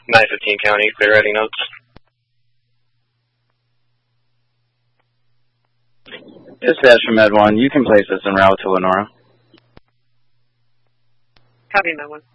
915 County, clear writing notes. Dispatch from Med 1, you can place this en route to Lenora. Copy, Med 1.